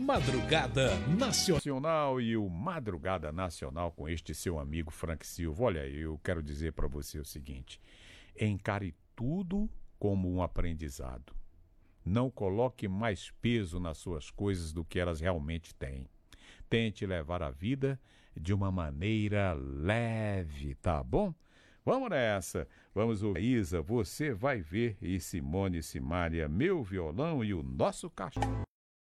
Madrugada Nacional e o Madrugada Nacional com este seu amigo Frank Silva. Olha, eu quero dizer para você o seguinte: encare tudo como um aprendizado. Não coloque mais peso nas suas coisas do que elas realmente têm. Tente levar a vida de uma maneira leve, tá bom? Vamos nessa. Vamos ouvir Isa, Você Vai Ver, e Simone e Simaria, Meu Violão e o Nosso Cachorro.